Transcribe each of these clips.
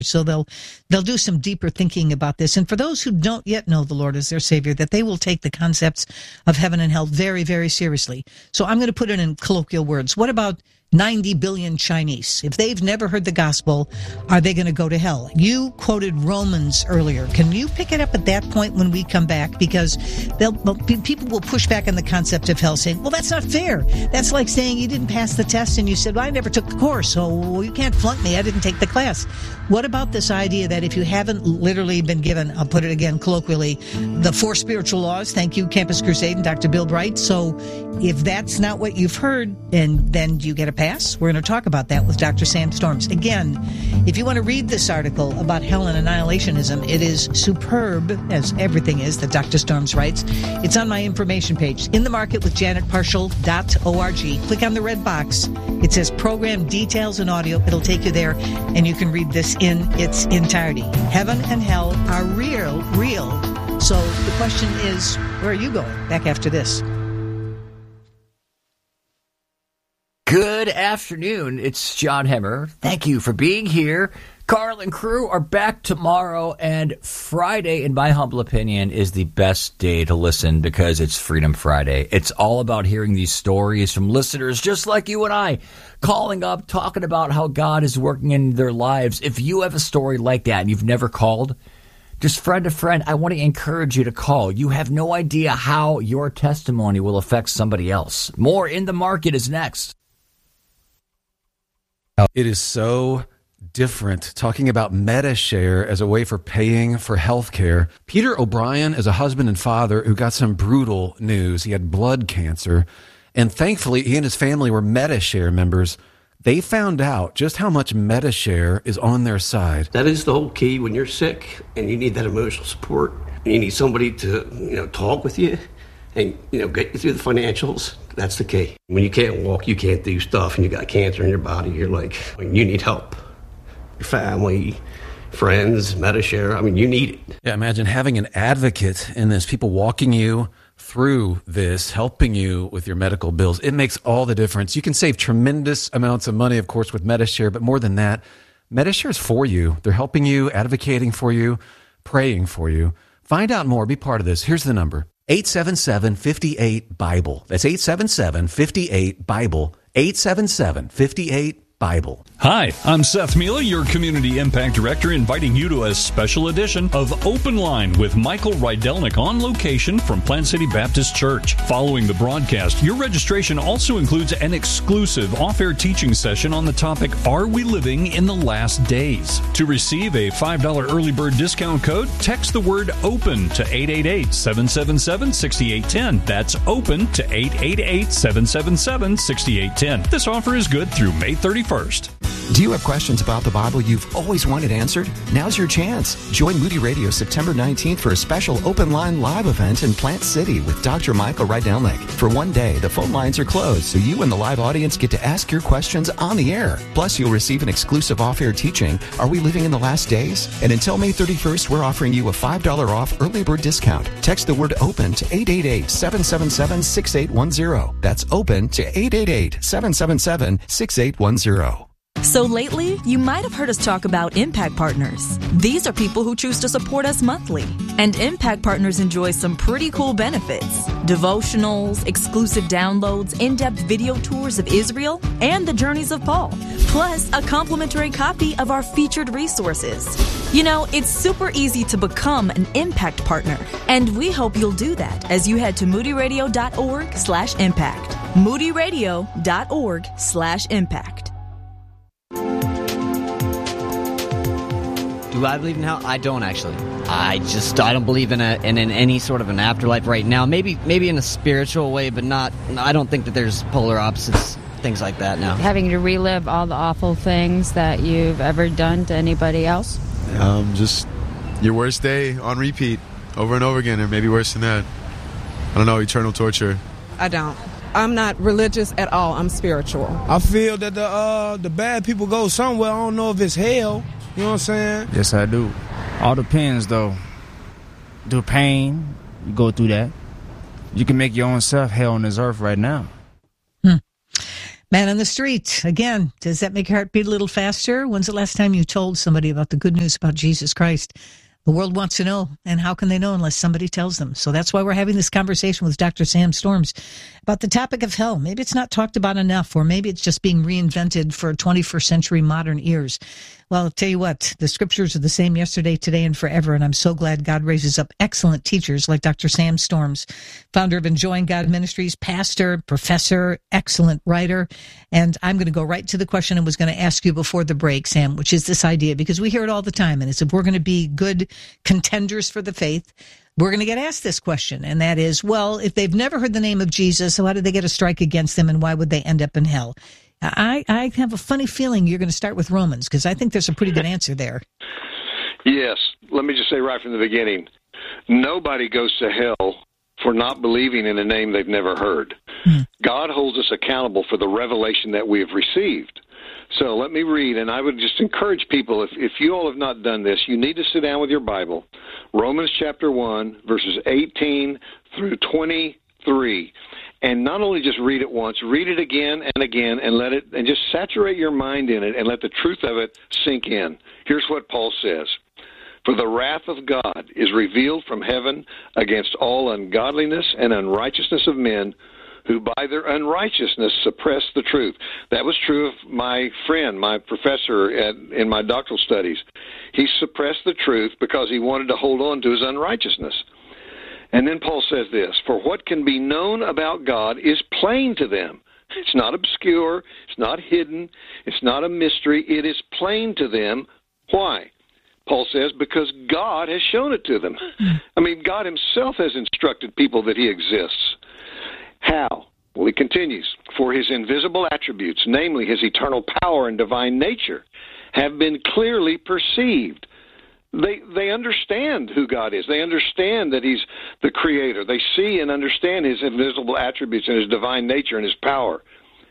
So they'll do some deeper thinking about this. And for those who don't yet know the Lord as their Savior, that they will take the concepts of heaven and hell very, very seriously. So I'm going to put it in colloquial words. What about 90 billion Chinese? If they've never heard the gospel, are they going to go to hell? You quoted Romans earlier. Can you pick it up at that point when we come back? Because people will push back on the concept of hell, saying, well, that's not fair. That's like saying you didn't pass the test and you said, well, I never took the course, so you can't flunk me. I didn't take the class. What about this idea that if you haven't literally been given, I'll put it again colloquially, the 4 spiritual laws, thank you, Campus Crusade and Dr. Bill Bright. So if that's not what you've heard, and then you get a pass? We're going to talk about that with Dr. Sam Storms. Again, if you want to read this article about hell and annihilationism, it is superb, as everything is that Dr. Storms writes. It's on my information page, inthemarketwithjanetparshall.org. Click on the red box. It says program details and audio. It'll take you there, and you can read this in its entirety. Heaven and hell are real. So the question is, where are you going? Back after this. Good afternoon. It's John Hemmer. Thank you for being here. Carl and crew are back tomorrow, and Friday, in my humble opinion, is the best day to listen because it's Freedom Friday. It's all about hearing these stories from listeners just like you and I, calling up, talking about how God is working in their lives. If you have a story like that and you've never called, just friend to friend, I want to encourage you to call. You have no idea how your testimony will affect somebody else. More In the Market is next. It is so different talking about MediShare as a way for paying for health care. Peter O'Brien is a husband and father who got some brutal news. He had blood cancer, and thankfully he and his family were MediShare members. They found out just how much MediShare is on their side. That is the whole key when you're sick and you need that emotional support. You need somebody to, talk with you and, get you through the financials. That's the key. When you can't walk, you can't do stuff, and you got cancer in your body, you're like, you need help. Your family, friends, MediShare, you need it. Yeah, imagine having an advocate in this, people walking you through this, helping you with your medical bills. It makes all the difference. You can save tremendous amounts of money, of course, with MediShare, but more than that, MediShare is for you. They're helping you, advocating for you, praying for you. Find out more. Be part of this. Here's the number. 877-58-BIBLE. That's 877-58-BIBLE. 877-58-BIBLE. Hi, I'm Seth Mila, your Community Impact Director, inviting you to a special edition of Open Line with Michael Rydelnik on location from Plant City Baptist Church. Following the broadcast, your registration also includes an exclusive off-air teaching session on the topic, Are We Living in the Last Days? To receive a $5 early bird discount code, text the word OPEN to 888-777-6810. That's OPEN to 888-777-6810. This offer is good through May 31st. Do you have questions about the Bible you've always wanted answered? Now's your chance. Join Moody Radio September 19th for a special Open Line live event in Plant City with Dr. Michael Rydelnik. For one day, the phone lines are closed, so you and the live audience get to ask your questions on the air. Plus, you'll receive an exclusive off-air teaching, Are We Living in the Last Days? And until May 31st, we're offering you a $5 off early bird discount. Text the word OPEN to 888-777-6810. That's OPEN to 888-777-6810. So lately, you might have heard us talk about Impact Partners. These are people who choose to support us monthly. And Impact Partners enjoy some pretty cool benefits. Devotionals, exclusive downloads, in-depth video tours of Israel, and the journeys of Paul. Plus, a complimentary copy of our featured resources. It's super easy to become an Impact Partner. And we hope you'll do that as you head to moodyradio.org/impact. moodyradio.org/impact. Do I believe in hell? I don't actually. I don't believe in any sort of an afterlife right now. Maybe in a spiritual way, but not. I don't think that there's polar opposites, things like that now. Having to relive all the awful things that you've ever done to anybody else? Just your worst day on repeat over and over again, or maybe worse than that. I don't know, eternal torture. I don't. I'm not religious at all. I'm spiritual. I feel that the bad people go somewhere. I don't know if it's hell. You know what I'm saying? Yes, I do. All depends, though. The pain, you go through that. You can make your own self hell on this earth right now. Man on the street. Again, does that make your heart beat a little faster? When's the last time you told somebody about the good news about Jesus Christ? The world wants to know, and how can they know unless somebody tells them? So that's why we're having this conversation with Dr. Sam Storms about the topic of hell. Maybe it's not talked about enough, or maybe it's just being reinvented for 21st century modern ears. Well, I'll tell you what, the scriptures are the same yesterday, today, and forever, and I'm so glad God raises up excellent teachers like Dr. Sam Storms, founder of Enjoying God Ministries, pastor, professor, excellent writer. And I'm going to go right to the question I was going to ask you before the break, Sam, which is this idea, because we hear it all the time, and it's if we're going to be good contenders for the faith, we're going to get asked this question, and that is, well, if they've never heard the name of Jesus, why did they get a strike against them, and why would they end up in hell? I have a funny feeling you're going to start with Romans, because I think there's a pretty good answer there. Yes. Let me just say right from the beginning, nobody goes to hell for not believing in a name they've never heard. God holds us accountable for the revelation that we have received. So let me read, and I would just encourage people, if you all have not done this, you need to sit down with your Bible. Romans chapter 1, verses 18 through 23. And not only just read it once, read it again and again, and let it, and just saturate your mind in it, and let the truth of it sink in. Here's what Paul says. For the wrath of God is revealed from heaven against all ungodliness and unrighteousness of men, who by their unrighteousness suppress the truth. That was true of my friend, my professor in my doctoral studies. He suppressed the truth because he wanted to hold on to his unrighteousness. And then Paul says this, for what can be known about God is plain to them. It's not obscure, it's not hidden, it's not a mystery, it is plain to them. Why? Paul says, because God has shown it to them. I mean, God himself has instructed people that he exists. How? Well, he continues, for his invisible attributes, namely his eternal power and divine nature, have been clearly perceived. They understand who God is. They understand that he's the creator. They see and understand his invisible attributes and his divine nature and his power.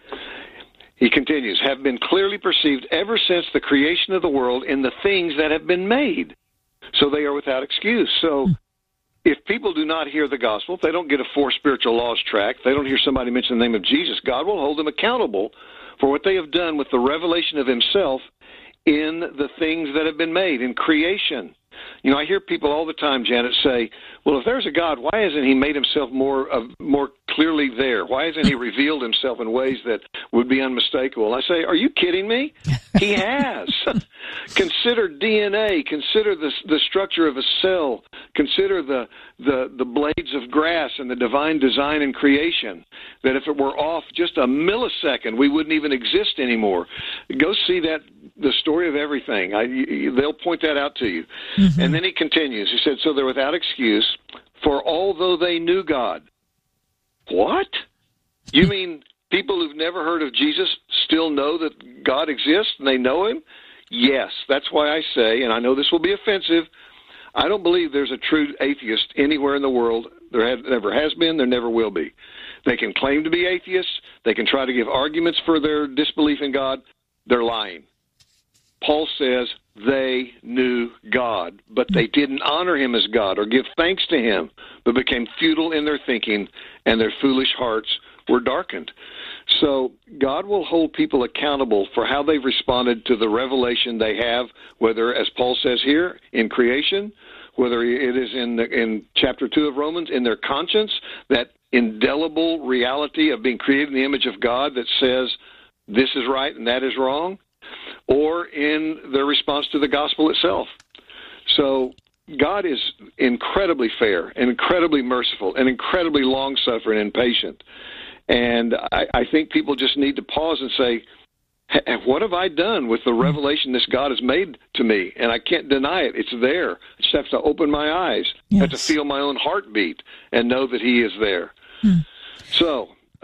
He continues, have been clearly perceived ever since the creation of the world in the things that have been made. So they are without excuse. So if people do not hear the gospel, if they don't get a 4 spiritual laws tract, if they don't hear somebody mention the name of Jesus, God will hold them accountable for what they have done with the revelation of himself in the things that have been made, in creation. You know, I hear people all the time, Janet, say, well, if there's a God, why hasn't he made himself more clearly there? Why hasn't he revealed himself in ways that would be unmistakable? I say, are you kidding me? He has. Consider DNA. Consider the structure of a cell. Consider the blades of grass and the divine design and creation, that if it were off just a millisecond, we wouldn't even exist anymore. Go see the story of everything. They'll point that out to you. Mm-hmm. And then he continues. He said, so they're without excuse, for although they knew God. What? You mean people who've never heard of Jesus still know that God exists and they know him? Yes, that's why I say, and I know this will be offensive, I don't believe there's a true atheist anywhere in the world. There never has been, there never will be. They can claim to be atheists. They can try to give arguments for their disbelief in God. They're lying. Paul says they knew God, but they didn't honor him as God or give thanks to him, but became futile in their thinking, and their foolish hearts were darkened. So God will hold people accountable for how they've responded to the revelation they have, whether, as Paul says here, in creation, whether it is in chapter 2 of Romans, in their conscience, that indelible reality of being created in the image of God that says this is right and that is wrong, or in their response to the gospel itself. So God is incredibly fair and incredibly merciful and incredibly long-suffering and patient. And I think people just need to pause and say, what have I done with the revelation this God has made to me? And I can't deny it. It's there. I just have to open my eyes. Yes. I have to feel my own heartbeat and know that he is there. So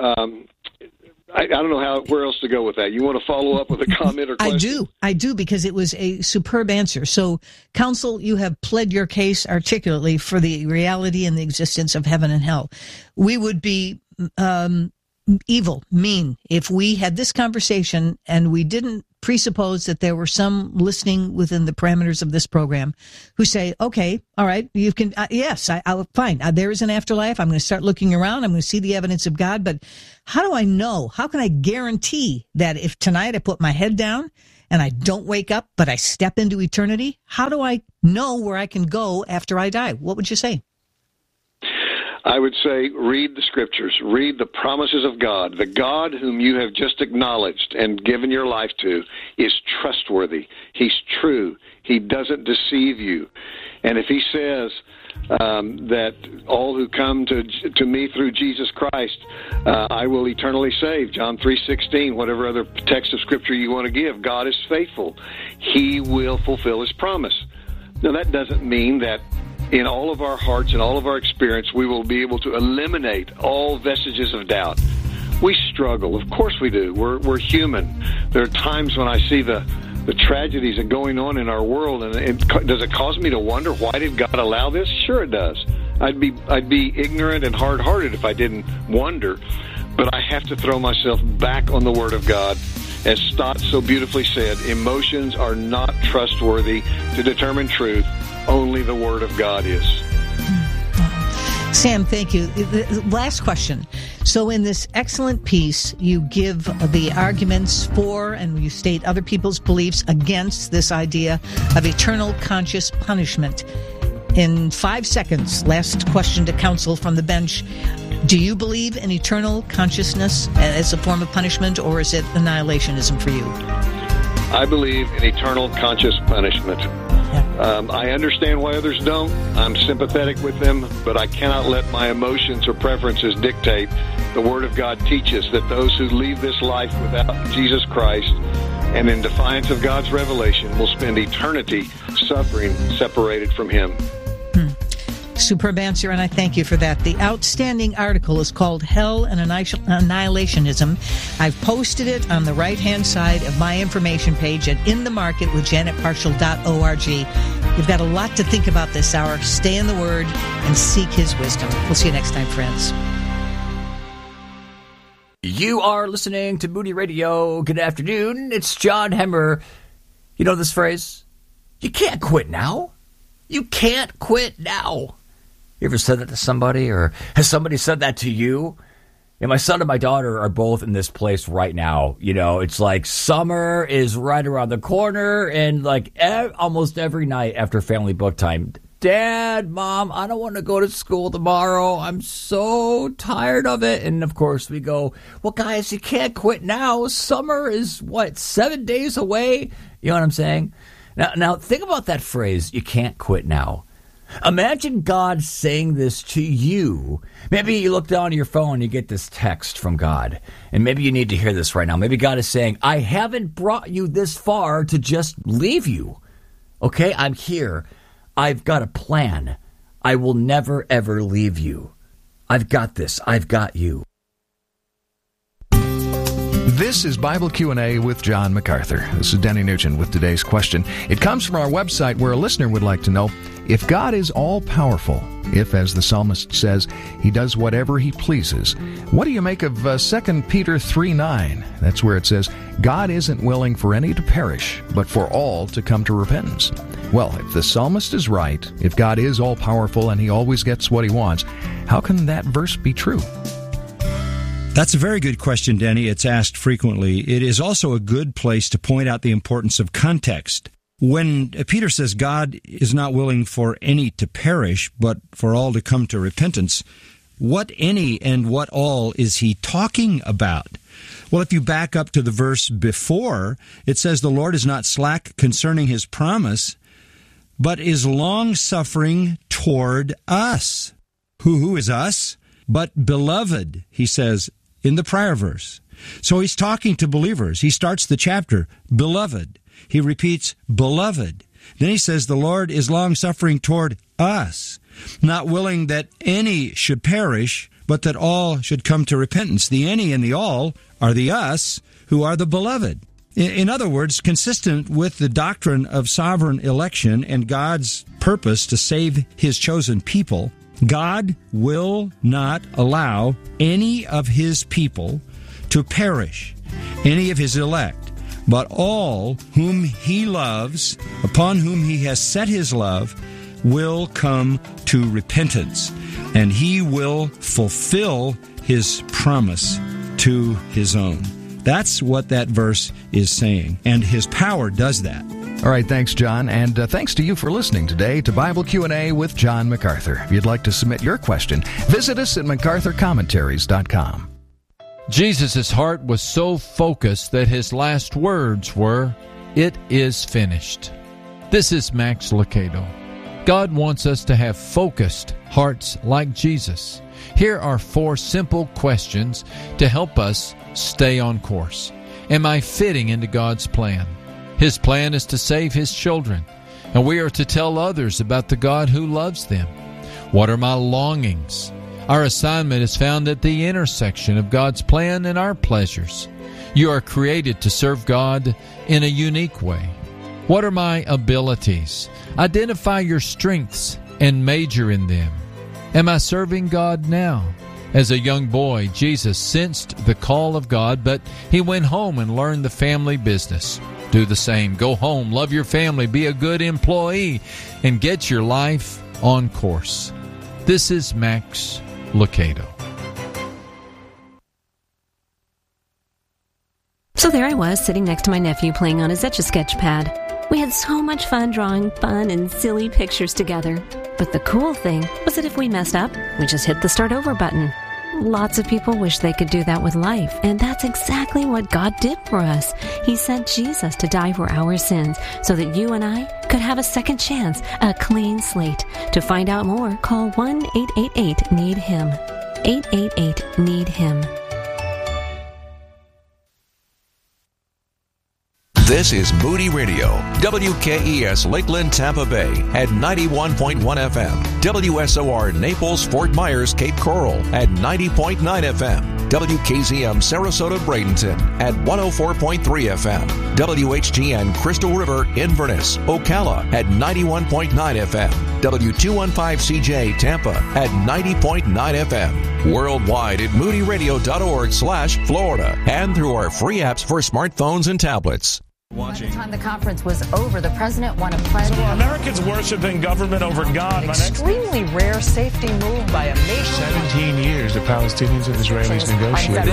I don't know where else to go with that. You want to follow up with a comment or question? I do, because it was a superb answer. So, counsel, you have pled your case articulately for the reality and the existence of heaven and hell. We would be evil, mean, if we had this conversation and we didn't presuppose that there were some listening within the parameters of this program who say, okay, all right, you can, yes, fine. There is an afterlife. I'm going to start looking around. I'm going to see the evidence of God. But how do I know? How can I guarantee that if tonight I put my head down and I don't wake up, but I step into eternity? How do I know where I can go after I die? What would you say? I would say read the Scriptures, read the promises of God. The God whom you have just acknowledged and given your life to is trustworthy. He's true. He doesn't deceive you. And if he says that all who come to me through Jesus Christ, I will eternally save, John 3:16, whatever other text of Scripture you want to give, God is faithful. He will fulfill his promise. Now, that doesn't mean that in all of our hearts and all of our experience, we will be able to eliminate all vestiges of doubt. We struggle. Of course we do. We're human. There are times when I see the tragedies that are going on in our world, and does it cause me to wonder, why did God allow this? Sure it does. I'd be ignorant and hard-hearted if I didn't wonder, but I have to throw myself back on the Word of God. As Stott so beautifully said, emotions are not trustworthy to determine truth. Only the Word of God is. Sam, thank you. Last question. So in this excellent piece, you give the arguments for and you state other people's beliefs against this idea of eternal conscious punishment. In 5 seconds, last question to counsel from the bench. Do you believe in eternal consciousness as a form of punishment, or is it annihilationism for you? I believe in eternal conscious punishment. I understand why others don't. I'm sympathetic with them, but I cannot let my emotions or preferences dictate. The Word of God teaches that those who leave this life without Jesus Christ and in defiance of God's revelation will spend eternity suffering separated from Him. Superb answer, and I thank you for that. The outstanding article is called Hell and Annihilationism. I've posted it on the right-hand side of my information page at inthemarketwithjanetparshall.org. You've got a lot to think about this hour. Stay in the Word and seek His wisdom. We'll see you next time, friends. You are listening to Moody Radio. Good afternoon. It's John Hemmer. You know this phrase? You can't quit now. You can't quit now. You ever said that to somebody, or has somebody said that to you? And my son and my daughter are both in this place right now. You know, it's like summer is right around the corner, and like almost every night after family book time, Dad, Mom, I don't want to go to school tomorrow. I'm so tired of it. And of course we go, well, guys, you can't quit now. Summer is 7 days away? You know what I'm saying? Now think about that phrase, you can't quit now. Imagine God saying this to you. Maybe you look down at your phone and you get this text from God. And maybe you need to hear this right now. Maybe God is saying, I haven't brought you this far to just leave you. Okay, I'm here. I've got a plan. I will never, ever leave you. I've got this. I've got you. This is Bible Q&A with John MacArthur. This is Denny Nugent with today's question. It comes from our website where a listener would like to know, if God is all-powerful, if, as the psalmist says, He does whatever He pleases, what do you make of 2 Peter 3:9? That's where it says, God isn't willing for any to perish, but for all to come to repentance. Well, if the psalmist is right, if God is all-powerful and He always gets what He wants, how can that verse be true? That's a very good question, Denny. It's asked frequently. It is also a good place to point out the importance of context. When Peter says God is not willing for any to perish, but for all to come to repentance, what any and what all is he talking about? Well, if you back up to the verse before, it says the Lord is not slack concerning His promise, but is long-suffering toward us. Who is us? But beloved, he says in the prior verse. So he's talking to believers. He starts the chapter, beloved. He repeats, beloved. Then he says the Lord is long-suffering toward us, not willing that any should perish, but that all should come to repentance. The any and the all are the us, who are the beloved. In other words, consistent with the doctrine of sovereign election and God's purpose to save His chosen people, God will not allow any of His people to perish, any of His elect. But all whom he loves, upon whom he has set his love, will come to repentance, and he will fulfill his promise to his own. That's what that verse is saying, and his power does that. All right, thanks, John, and thanks to you for listening today to Bible Q&A with John MacArthur. If you'd like to submit your question, visit us at MacArthurCommentaries.com. Jesus' heart was so focused that his last words were, "It is finished." This is Max Lucado. God wants us to have focused hearts like Jesus. Here are 4 simple questions to help us stay on course. Am I fitting into God's plan? His plan is to save His children, and we are to tell others about the God who loves them. What are my longings? Our assignment is found at the intersection of God's plan and our pleasures. You are created to serve God in a unique way. What are my abilities? Identify your strengths and major in them. Am I serving God now? As a young boy, Jesus sensed the call of God, but he went home and learned the family business. Do the same. Go home, love your family, be a good employee, and get your life on course. This is Max Lucado. So there I was, sitting next to my nephew playing on his Etch-a-Sketch pad. We had so much fun drawing fun and silly pictures together. But the cool thing was that if we messed up, we just hit the start over button. Lots of people wish they could do that with life, and that's exactly what God did for us. He sent Jesus to die for our sins so that you and I could have a second chance, a clean slate. To find out more, call 1-888-NEED-HIM. 888-NEED-HIM. This is Moody Radio, WKES Lakeland, Tampa Bay at 91.1 FM, WSOR Naples, Fort Myers, Cape Coral at 90.9 FM, WKZM Sarasota, Bradenton at 104.3 FM, WHGN Crystal River, Inverness, Ocala at 91.9 FM, W215CJ Tampa at 90.9 FM, worldwide at moodyradio.org/Florida, and through our free apps for smartphones and tablets. By the time the conference was over, the president won a pledge. So Americans worshiping government over God. An extremely rare safety move by a nation. 17 years the Palestinians and Israelis negotiated.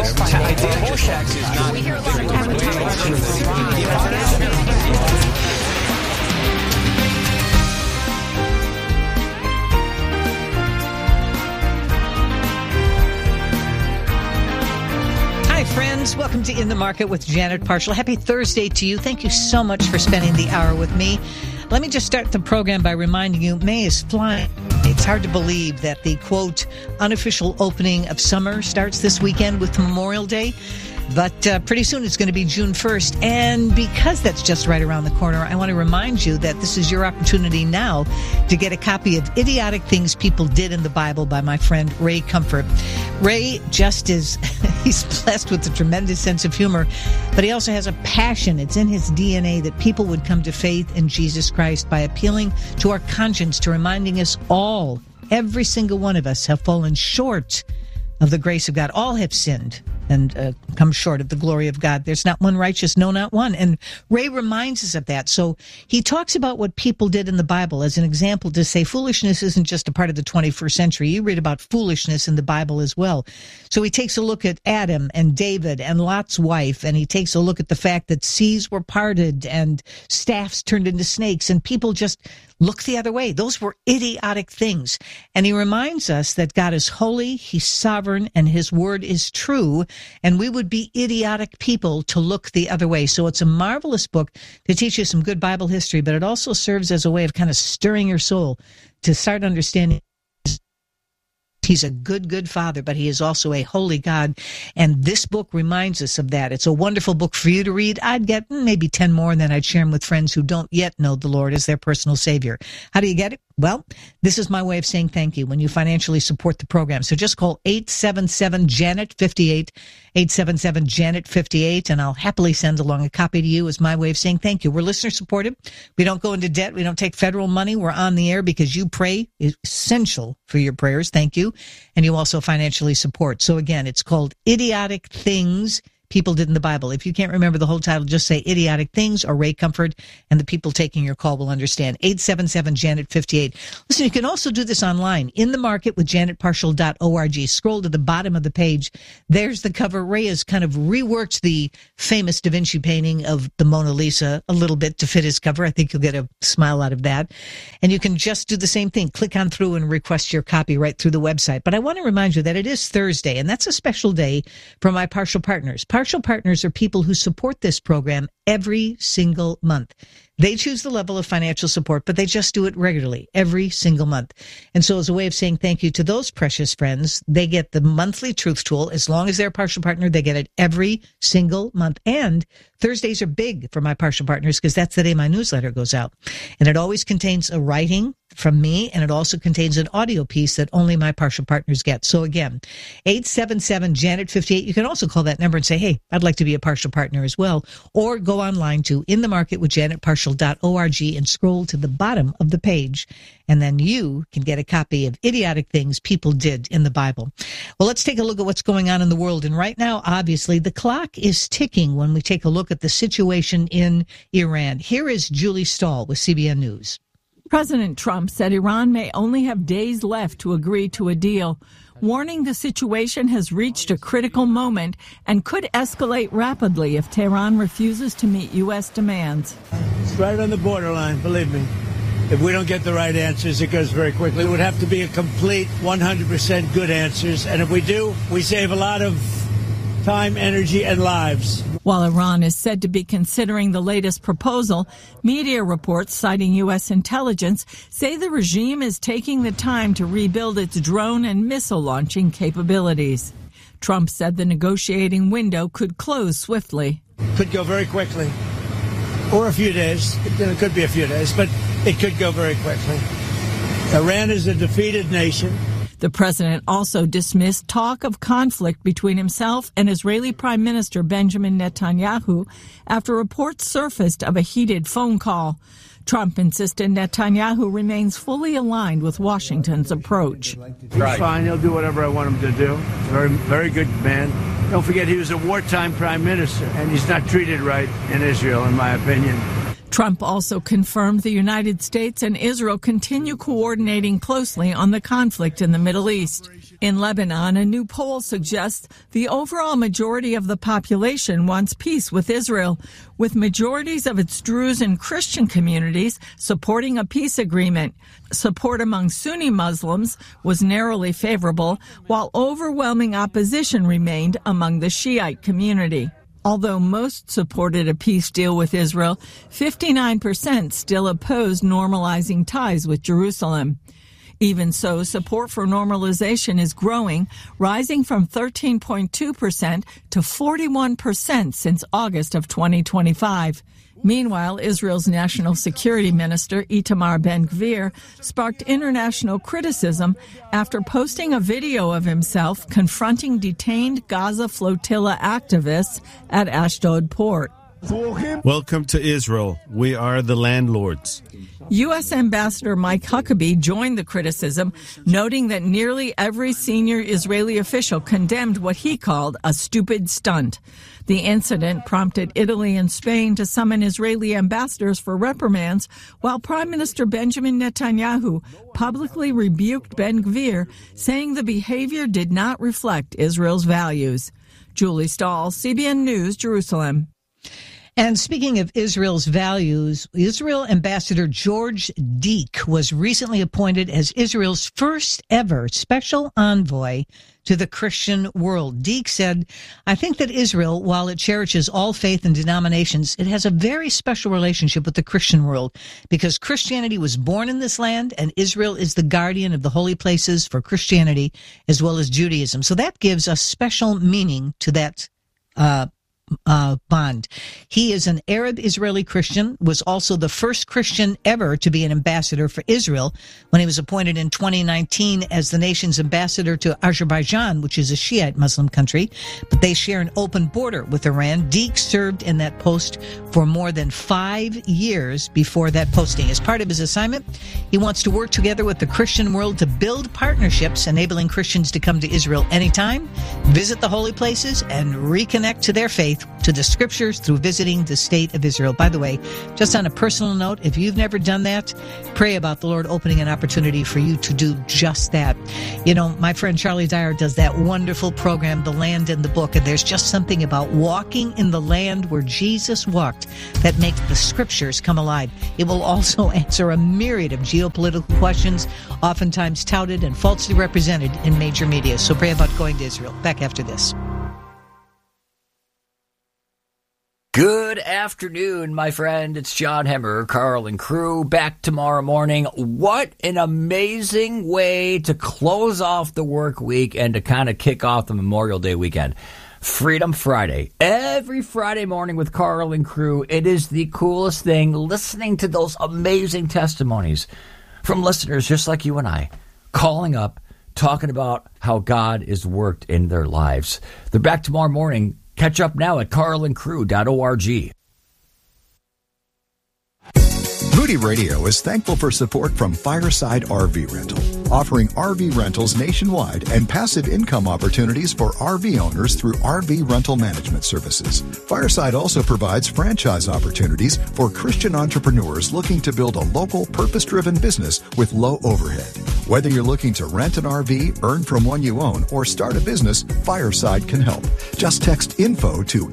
Friends, welcome to In the Market with Janet Parshall. Happy Thursday to you. Thank you so much for spending the hour with me. Let me just start the program by reminding you, May is flying. It's hard to believe that the, quote, unofficial opening of summer starts this weekend with Memorial Day. But pretty soon it's going to be June 1st. And because that's just right around the corner, I want to remind you that this is your opportunity now to get a copy of Idiotic Things People Did in the Bible by my friend Ray Comfort. Ray just is, he's blessed with a tremendous sense of humor, but he also has a passion. It's in his DNA that people would come to faith in Jesus Christ by appealing to our conscience, to reminding us all, every single one of us, have fallen short of the grace of God. All have sinned and come short of the glory of God. There's not one righteous, no, not one. And Ray reminds us of that. So he talks about what people did in the Bible as an example to say foolishness isn't just a part of the 21st century. You read about foolishness in the Bible as well. So he takes a look at Adam and David and Lot's wife, and he takes a look at the fact that seas were parted and staffs turned into snakes, and people just look the other way. Those were idiotic things. And he reminds us that God is holy, he's sovereign, and his word is true, and we would be idiotic people to look the other way. So it's a marvelous book to teach you some good Bible history, but it also serves as a way of kind of stirring your soul to start understanding he's a good, good father, but he is also a holy God. And this book reminds us of that. It's a wonderful book for you to read. I'd get maybe 10 more, and then I'd share them with friends who don't yet know the Lord as their personal Savior. How do you get it? Well, this is my way of saying thank you when you financially support the program. So just call 877-JANET-58, 877-JANET-58, and I'll happily send along a copy to you as my way of saying thank you. We're listener supported. We don't go into debt. We don't take federal money. We're on the air because you pray. It's essential for your prayers. Thank you. And you also financially support. So again, it's called Idiotic Things people did in the Bible. If you can't remember the whole title, just say Idiotic Things or Ray Comfort, and the people taking your call will understand. 877-JANET-58. Listen, you can also do this online. In the Market with JanetParshall.org. Scroll to the bottom of the page. There's the cover. Ray has kind of reworked the famous Da Vinci painting of the Mona Lisa a little bit to fit his cover. I think you'll get a smile out of that. And you can just do the same thing. Click on through and request your copy right through the website. But I want to remind you that it is Thursday, and that's a special day for my partial partners. Partial partners are people who support this program every single month. They choose the level of financial support, but they just do it regularly every single month. And so as a way of saying thank you to those precious friends, they get the monthly Truth Tool. As long as they're a partial partner, they get it every single month. And Thursdays are big for my partial partners because that's the day my newsletter goes out. And it always contains a writing from me, and it also contains an audio piece that only my partial partners get. So again, 877-JANET-58. You can also call that number and say, hey, I'd like to be a partial partner as well. Or go online to In the Market with JanetParshall.org and scroll to the bottom of the page. And then you can get a copy of Idiotic Things People Did in the Bible. Well, let's take a look at what's going on in the world. And right now, obviously, the clock is ticking when we take a look at the situation in Iran. Here is Julie Stahl with CBN News. President Trump said Iran may only have days left to agree to a deal, warning the situation has reached a critical moment and could escalate rapidly if Tehran refuses to meet U.S. demands. It's right on the borderline, believe me. If we don't get the right answers, it goes very quickly. It would have to be a complete 100% good answers. And if we do, we save a lot of time, energy, and lives. While Iran is said to be considering the latest proposal, media reports citing U.S. intelligence say the regime is taking the time to rebuild its drone and missile launching capabilities. Trump said the negotiating window could close swiftly. Could go very quickly. Or a few days. It could be a few days, but it could go very quickly. Iran is a defeated nation. The president also dismissed talk of conflict between himself and Israeli Prime Minister Benjamin Netanyahu after reports surfaced of a heated phone call. Trump insisted Netanyahu remains fully aligned with Washington's approach. He's fine. He'll do whatever I want him to do. Very, very good man. Don't forget, he was a wartime prime minister, and he's not treated right in Israel, in my opinion. Trump also confirmed the United States and Israel continue coordinating closely on the conflict in the Middle East. In Lebanon, a new poll suggests the overall majority of the population wants peace with Israel, with majorities of its Druze and Christian communities supporting a peace agreement. Support among Sunni Muslims was narrowly favorable, while overwhelming opposition remained among the Shiite community. Although most supported a peace deal with Israel, 59% still opposed normalizing ties with Jerusalem. Even so, support for normalization is growing, rising from 13.2% to 41% since August of 2025. Meanwhile, Israel's National Security Minister Itamar Ben-Gvir sparked international criticism after posting a video of himself confronting detained Gaza flotilla activists at Ashdod port. Welcome to Israel. We are the landlords. U.S. Ambassador Mike Huckabee joined the criticism, noting that nearly every senior Israeli official condemned what he called a stupid stunt. The incident prompted Italy and Spain to summon Israeli ambassadors for reprimands, while Prime Minister Benjamin Netanyahu publicly rebuked Ben-Gvir, saying the behavior did not reflect Israel's values. Julie Stahl, CBN News, Jerusalem. And speaking of Israel's values, Israel Ambassador George Deek was recently appointed as Israel's first ever special envoy to the Christian world. Deek said, I think that Israel, while it cherishes all faith and denominations, it has a very special relationship with the Christian world because Christianity was born in this land and Israel is the guardian of the holy places for Christianity as well as Judaism. So that gives a special meaning to that Bond. He is an Arab Israeli Christian, was also the first Christian ever to be an ambassador for Israel when he was appointed in 2019 as the nation's ambassador to Azerbaijan, which is a Shiite Muslim country, but they share an open border with Iran. Deek served in that post for more than 5 years before that posting. As part of his assignment, he wants to work together with the Christian world to build partnerships enabling Christians to come to Israel anytime, visit the holy places, and reconnect to their faith, to the scriptures, through visiting the state of Israel. By the way, just on a personal note, if you've never done that, pray about the Lord opening an opportunity for you to do just that. You know, my friend Charlie Dyer does that wonderful program, The Land and the Book, and there's just something about walking in the land where Jesus walked that makes the scriptures come alive. It will also answer a myriad of geopolitical questions, oftentimes touted and falsely represented in major media. So pray about going to Israel. Back after this. Good afternoon, my friend. It's John Hemmer, Carl and crew, back tomorrow morning. What an amazing way to close off the work week and to kind of kick off the Memorial Day weekend. Freedom Friday. Every Friday morning with Carl and crew. It is the coolest thing, listening to those amazing testimonies from listeners just like you and I, calling up, talking about how God is worked in their lives. They're back tomorrow morning. Catch up now at carlandcrew.org. Moody Radio is thankful for support from Fireside RV Rental, offering RV rentals nationwide and passive income opportunities for RV owners through RV rental management services. Fireside also provides franchise opportunities for Christian entrepreneurs looking to build a local, purpose-driven business with low overhead. Whether you're looking to rent an RV, earn from one you own, or start a business, Fireside can help. Just text info to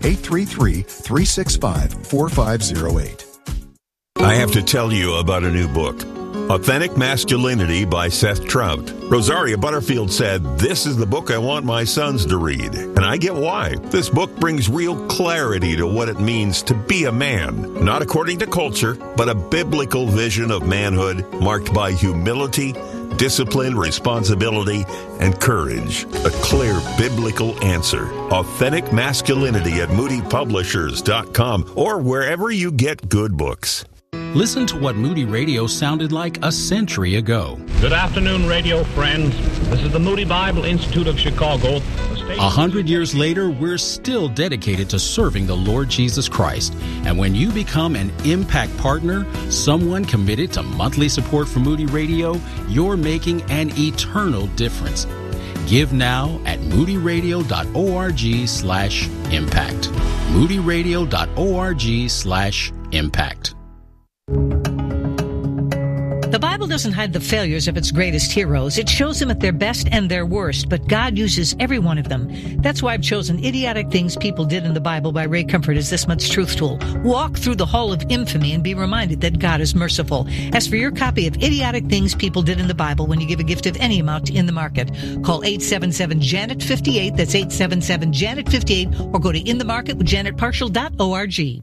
833-365-4508. I have to tell you about a new book, Authentic Masculinity by Seth Trout. Rosaria Butterfield said, "This is the book I want my sons to read." And I get why. This book brings real clarity to what it means to be a man, not according to culture, but a biblical vision of manhood marked by humility, discipline, responsibility, and courage. A clear biblical answer. Authentic Masculinity at moodypublishers.com or wherever you get good books. Listen to what Moody Radio sounded like a century ago. Good afternoon, radio friends. This is the Moody Bible Institute of Chicago. 100 years later, we're still dedicated to serving the Lord Jesus Christ. And when you become an Impact Partner, someone committed to monthly support for Moody Radio, you're making an eternal difference. Give now at moodyradio.org/impact. moodyradio.org/impact. The Bible doesn't hide the failures of its greatest heroes. It shows them at their best and their worst, but God uses every one of them. That's why I've chosen Idiotic Things People Did in the Bible by Ray Comfort as this month's truth tool. Walk through the hall of infamy and be reminded that God is merciful. As for your copy of Idiotic Things People Did in the Bible when you give a gift of any amount in the market, call 877-JANET-58, that's 877-JANET-58, or go to inthemarketwithjanetparshall.org.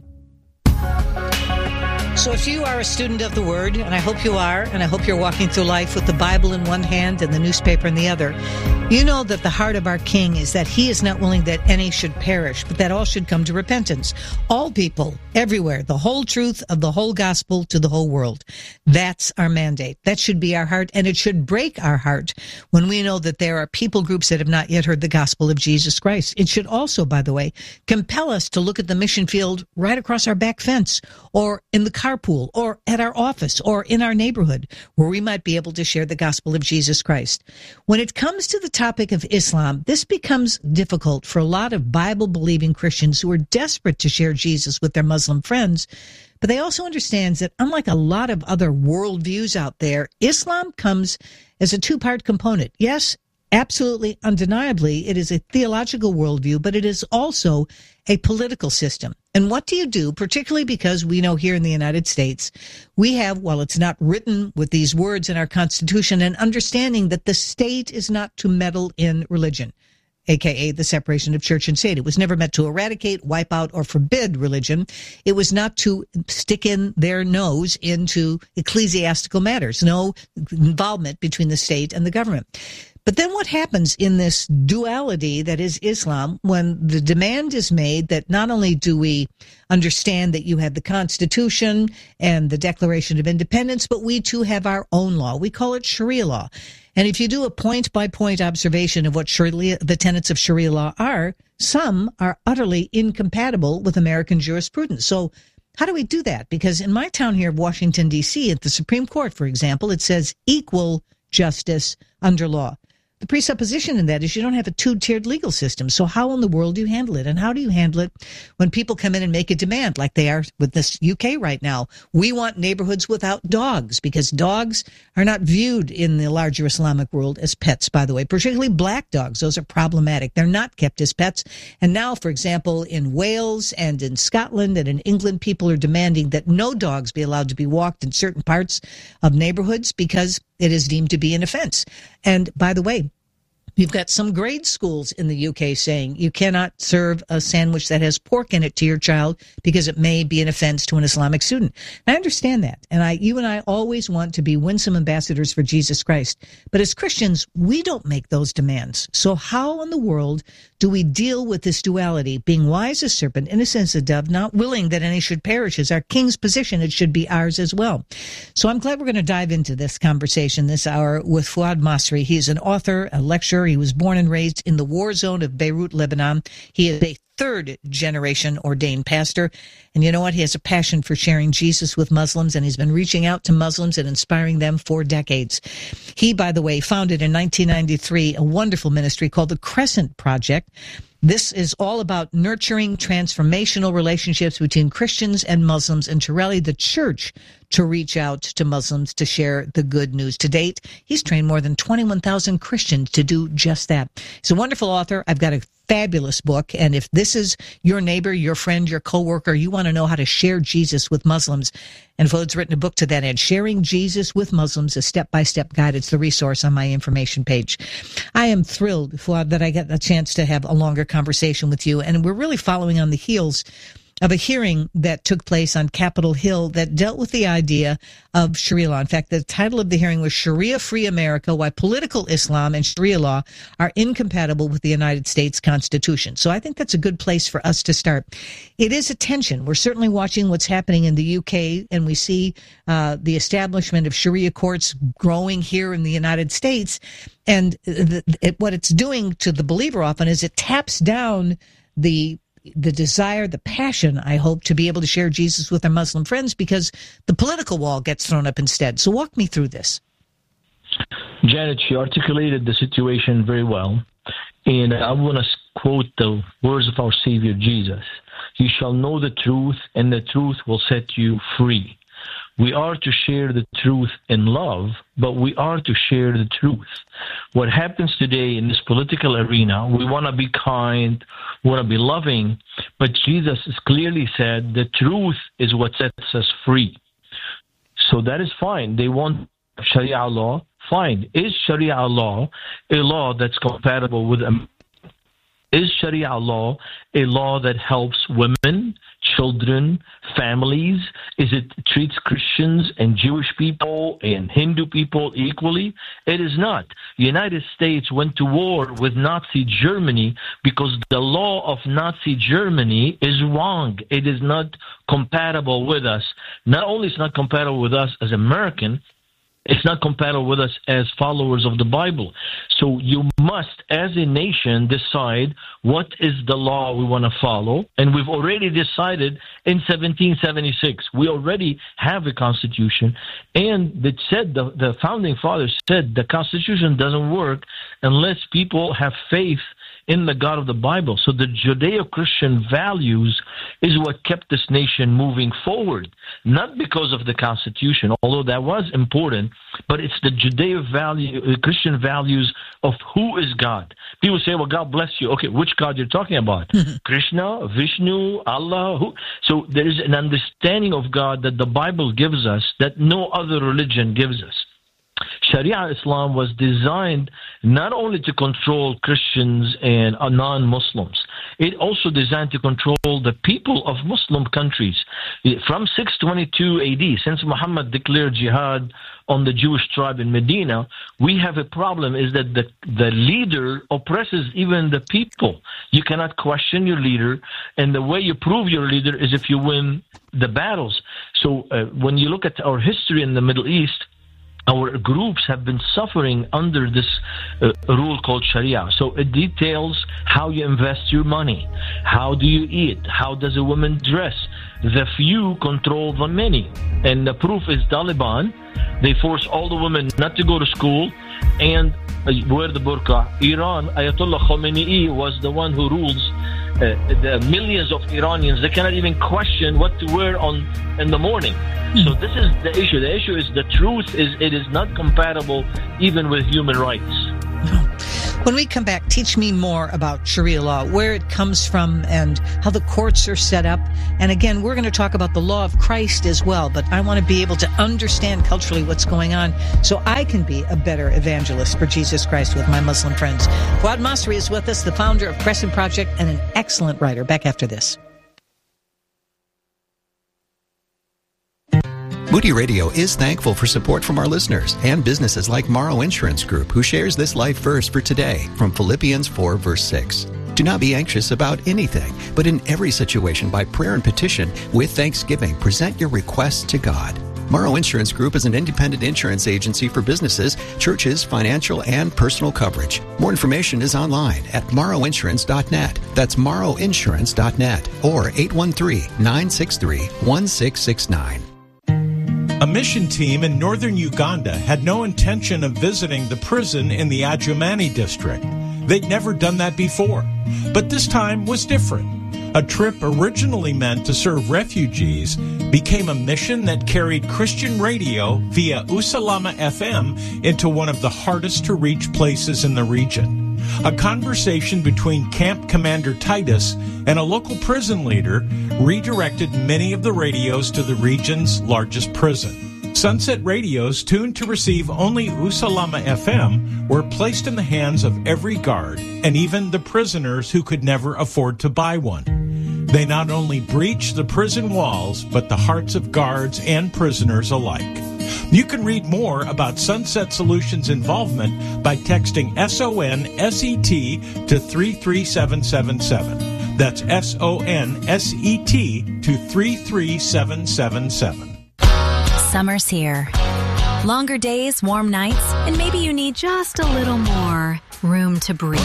So if you are a student of the Word, and I hope you are, and I hope you're walking through life with the Bible in one hand and the newspaper in the other, you know that the heart of our King is that He is not willing that any should perish, but that all should come to repentance. All people, everywhere, the whole truth of the whole gospel to the whole world. That's our mandate. That should be our heart, and it should break our heart when we know that there are people groups that have not yet heard the gospel of Jesus Christ. It should also, by the way, compel us to look at the mission field right across our back fence, or in the carpool, or at our office, or in our neighborhood, where we might be able to share the gospel of Jesus Christ. When it comes to the topic of Islam, this becomes difficult for a lot of Bible-believing Christians who are desperate to share Jesus with their Muslim friends, but they also understand that unlike a lot of other worldviews out there, Islam comes as a two-part component. Yes, absolutely, undeniably, it is a theological worldview, but it is also a political system. And what do you do, particularly because we know here in the United States, we have, while it's not written with these words in our Constitution, an understanding that the state is not to meddle in religion, aka the separation of church and state. It was never meant to eradicate, wipe out, or forbid religion. It was not to stick in their nose into ecclesiastical matters. No involvement between the state and the government. But then what happens in this duality that is Islam when the demand is made that not only do we understand that you have the Constitution and the Declaration of Independence, but we too have our own law. We call it Sharia law. And if you do a point-by-point observation of what the tenets of Sharia law are, some are utterly incompatible with American jurisprudence. So how do we do that? Because in my town here of Washington, D.C., at the Supreme Court, for example, it says equal justice under law. The presupposition in that is you don't have a two-tiered legal system. So how in the world do you handle it? And how do you handle it when people come in and make a demand like they are with this UK right now? We want neighborhoods without dogs because dogs are not viewed in the larger Islamic world as pets, by the way, particularly black dogs. Those are problematic. They're not kept as pets. And now, for example, in Wales and in Scotland and in England, people are demanding that no dogs be allowed to be walked in certain parts of neighborhoods because it is deemed to be an offense. And by the way, you've got some grade schools in the UK saying you cannot serve a sandwich that has pork in it to your child because it may be an offense to an Islamic student. And I understand that. And you and I always want to be winsome ambassadors for Jesus Christ. But as Christians, we don't make those demands. So how in the world do we deal with this duality, being wise as serpent, innocent as a dove, not willing that any should perish? As our King's position, it should be ours as well. So I'm glad we're going to dive into this conversation this hour with Fuad Masri. He's an author, a lecturer. He was born and raised in the war zone of Beirut, Lebanon. He is a third-generation ordained pastor. And you know what? He has a passion for sharing Jesus with Muslims, and he's been reaching out to Muslims and inspiring them for decades. He, by the way, founded in 1993 a wonderful ministry called the Crescent Project. This is all about nurturing transformational relationships between Christians and Muslims and to rally the church to reach out to Muslims to share the good news. To date, he's trained more than 21,000 Christians to do just that. He's a wonderful author. I've got a fabulous book, and if this is your neighbor, your friend, your coworker, you want to know how to share Jesus with Muslims, and Fuad's written a book to that end, Sharing Jesus with Muslims, a step-by-step guide. It's the resource on my information page. I am thrilled, Fuad, that I get a chance to have a longer conversation with you, and we're really following on the heels of a hearing that took place on Capitol Hill that dealt with the idea of Sharia law. In fact, the title of the hearing was Sharia-Free America, Why Political Islam and Sharia Law Are Incompatible with the United States Constitution. So I think that's a good place for us to start. It is a tension. We're certainly watching what's happening in the UK, and we see the establishment of Sharia courts growing here in the United States. And what it's doing to the believer often is it taps down the desire, the passion, I hope, to be able to share Jesus with our Muslim friends because the political wall gets thrown up instead. So walk me through this. Janet, she articulated the situation very well. And I want to quote the words of our Savior Jesus. You shall know the truth, and the truth will set you free. We are to share the truth in love, but we are to share the truth. What happens today in this political arena, we want to be kind, we want to be loving, but Jesus has clearly said the truth is what sets us free. So that is fine. They want Sharia law, fine. Is Sharia law a law that's compatible with Is Sharia law a law that helps women, children, families? Is it treats Christians and Jewish people and Hindu people equally? It is not. The United States went to war with Nazi Germany because the law of Nazi Germany is wrong. It is not compatible with us. Not only is it not compatible with us as American, it's not compatible with us as followers of the Bible. So you must, as a nation, decide what is the law we want to follow. And we've already decided in 1776. We already have a constitution. And it said, the founding fathers said the constitution doesn't work unless people have faith in the God of the Bible. So the Judeo-Christian values is what kept this nation moving forward, not because of the Constitution, although that was important, but it's the Judeo-Christian values of who is God. People say, well, God bless you. Okay, which God you're talking about? Krishna, Vishnu, Allah? Who? So there is an understanding of God that the Bible gives us that no other religion gives us. Sharia Islam was designed not only to control Christians and non-Muslims, it also designed to control the people of Muslim countries. From 622 AD, since Muhammad declared jihad on the Jewish tribe in Medina, we have a problem is that the leader oppresses even the people. You cannot question your leader, and the way you prove your leader is if you win the battles. So when you look at our history in the Middle East, our groups have been suffering under this rule called Sharia. So it details how you invest your money, how do you eat, how does a woman dress. The few control the many. And the proof is Taliban. They force all the women not to go to school and wear the burqa. Iran, Ayatollah Khomeini was the one who rules the millions of Iranians. They cannot even question what to wear in the morning. So this is the issue. The issue is the truth it is not compatible even with human rights. When we come back, teach me more about Sharia law, where it comes from and how the courts are set up. And again, we're going to talk about the law of Christ as well, but I want to be able to understand culturally what's going on so I can be a better evangelist for Jesus Christ with my Muslim friends. Fuad Masri is with us, the founder of Crescent Project and an excellent writer. Back after this. Moody Radio is thankful for support from our listeners and businesses like Morrow Insurance Group, who shares this life verse for today from Philippians 4, verse 6. Do not be anxious about anything, but in every situation by prayer and petition, with thanksgiving, present your requests to God. Morrow Insurance Group is an independent insurance agency for businesses, churches, financial, and personal coverage. More information is online at morrowinsurance.net. That's morrowinsurance.net or 813-963-1669. A mission team in northern Uganda had no intention of visiting the prison in the Adjumani district. They'd never done that before. But this time was different. A trip originally meant to serve refugees became a mission that carried Christian radio via Usalama FM into one of the hardest to reach places in the region. A conversation between Camp Commander Titus and a local prison leader redirected many of the radios to the region's largest prison. Sunset radios tuned to receive only Usalama FM were placed in the hands of every guard and even the prisoners who could never afford to buy one. They not only breached the prison walls, but the hearts of guards and prisoners alike. You can read more about Sunset Solutions' involvement by texting SONSET to 33777. That's SONSET to 33777. Summer's here. Longer days, warm nights, and maybe you need just a little more room to breathe.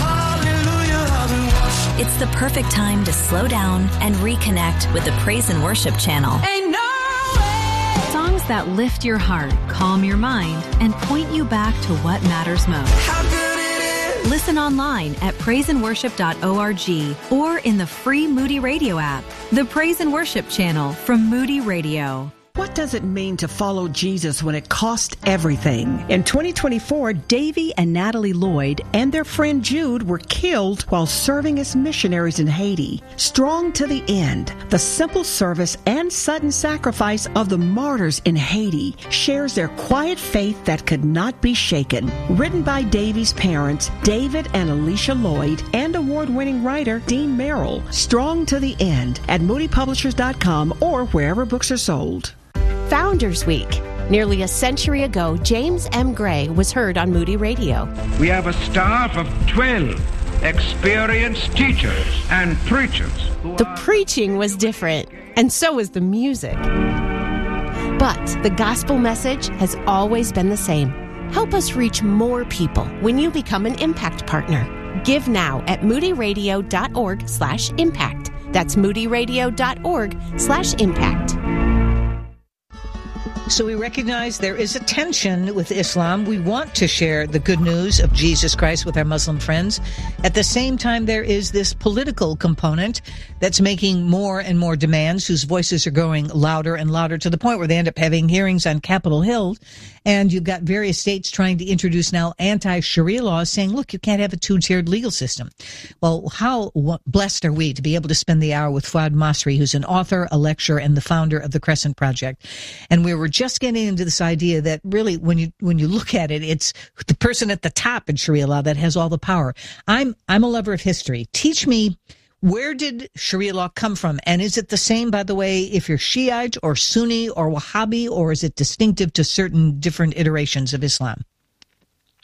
It's the perfect time to slow down and reconnect with the Praise and Worship channel. Songs that lift your heart, calm your mind, and point you back to what matters most. Listen online at praiseandworship.org or in the free Moody Radio app. The Praise and Worship channel from Moody Radio. What does it mean to follow Jesus when it costs everything? In 2024, Davy and Natalie Lloyd and their friend Jude were killed while serving as missionaries in Haiti. Strong to the end, the simple service and sudden sacrifice of the martyrs in Haiti shares their quiet faith that could not be shaken. Written by Davy's parents, David and Alicia Lloyd, and award-winning writer Dean Merrill. Strong to the end at moodypublishers.com or wherever books are sold. Founders Week. Nearly a century ago, James M. Gray was heard on Moody Radio. We have a staff of 12 experienced teachers and preachers. The preaching was different, and so was the music. But the gospel message has always been the same. Help us reach more people when you become an Impact Partner. Give now at moodyradio.org/impact. That's moodyradio.org/impact. So we recognize there is a tension with Islam. We want to share the good news of Jesus Christ with our Muslim friends. At the same time, there is this political component that's making more and more demands, whose voices are growing louder and louder to the point where they end up having hearings on Capitol Hill. And you've got various states trying to introduce now anti-Sharia laws saying, look, you can't have a two-tiered legal system. Well, how blessed are we to be able to spend the hour with Fuad Masri, who's an author, a lecturer, and the founder of the Crescent Project. And we were just getting into this idea that really, when you look at it, it's the person at the top in Sharia law that has all the power. I'm a lover of history. Teach me, where did Sharia law come from? And is it the same, by the way, if you're Shiite or Sunni or Wahhabi, or is it distinctive to certain different iterations of Islam?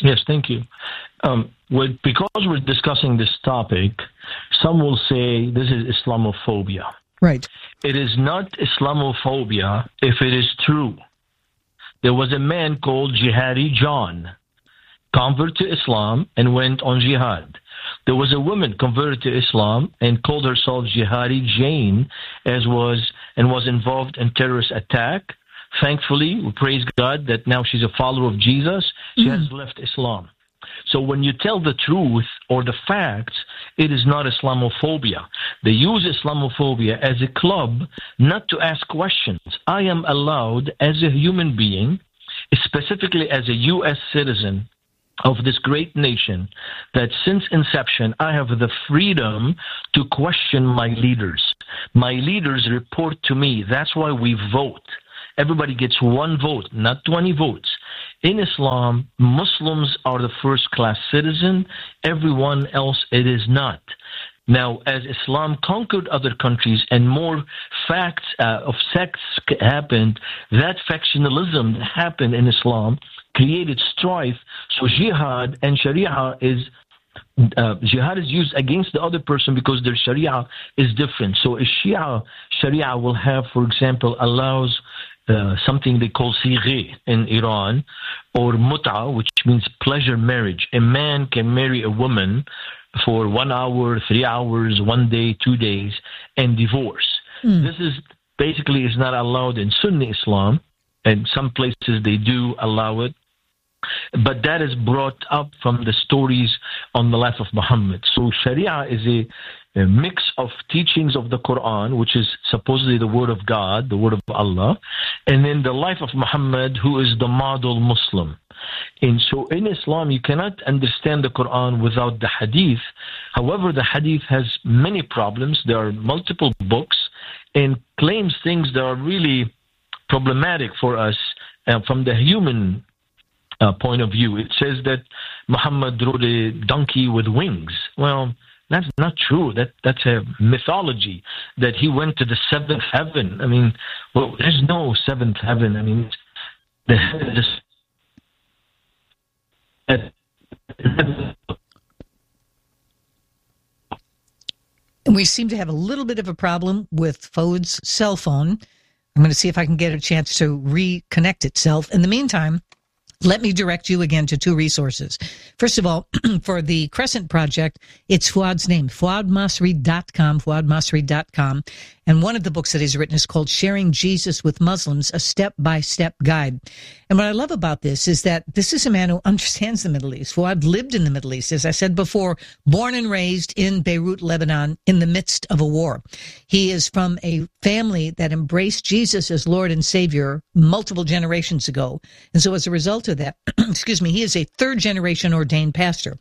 Yes, thank you. Because we're discussing this topic, some will say this is Islamophobia. Right. It is not Islamophobia if it is true. There was a man called Jihadi John, converted to Islam and went on jihad. There was a woman converted to Islam and called herself Jihadi Jane, was involved in terrorist attack. Thankfully, we praise God that now she's a follower of Jesus. She has left Islam. So when you tell the truth or the facts, it is not Islamophobia. They use Islamophobia as a club not to ask questions. I am allowed as a human being, specifically as a U.S. citizen of this great nation, that since inception I have the freedom to question my leaders. My leaders report to me. That's why we vote. Everybody gets one vote, not 20 votes. In Islam, Muslims are the first-class citizen. Everyone else, it is not. Now, as Islam conquered other countries and more facts of sects happened, that factionalism that happened in Islam created strife. So jihad and Sharia jihad is used against the other person because their Sharia is different. So a Sharia will have, for example, allows something they call sighi in Iran, or mut'a, which means pleasure marriage. A man can marry a woman for 1 hour, 3 hours, 1 day, 2 days, and divorce. This is basically is not allowed in Sunni Islam, and some places they do allow it. But that is brought up from the stories on the life of Muhammad. So Sharia is a mix of teachings of the Quran, which is supposedly the word of God, the word of Allah, and then the life of Muhammad, who is the model Muslim. And so in Islam, you cannot understand the Quran without the Hadith. However, the Hadith has many problems. There are multiple books and claims things that are really problematic for us from the human point of view. It says that Muhammad rode a donkey with wings. Well, that's not true. That's a mythology that he went to the seventh heaven. I mean, well, there's no seventh heaven. I mean, we seem to have a little bit of a problem with Fod's cell phone. I'm going to see if I can get a chance to reconnect itself. In the meantime, let me direct you again to two resources. First of all, for the Crescent Project, it's Fuad's name, fuadmasri.com. And one of the books that he's written is called Sharing Jesus with Muslims, a step-by-step guide. And what I love about this is that this is a man who understands the Middle East. Fuad lived in the Middle East, as I said before, born and raised in Beirut, Lebanon, in the midst of a war. He is from a family that embraced Jesus as Lord and Savior multiple generations ago. And so as a result of that, he is a third-generation ordained pastor.